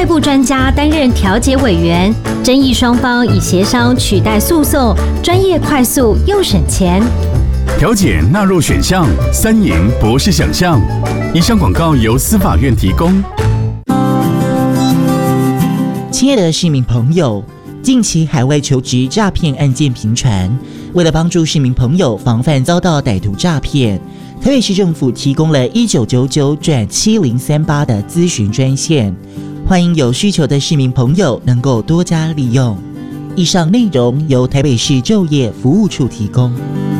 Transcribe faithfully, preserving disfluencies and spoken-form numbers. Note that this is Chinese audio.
外部专家担任调解委员，争议双方以协商取代诉讼，专业、快速又省钱。 调解纳入选项，三赢不是想象。以上广告由司法院提供。 亲爱的市民朋友，近期海外求职诈骗案件频传，为了帮助市民朋友防范遭到歹徒诈骗，台北市政府提供了一九九九转七零三八的咨询专线，欢迎有需求的市民朋友能够多加利用。以上内容由台北市就业服务处提供。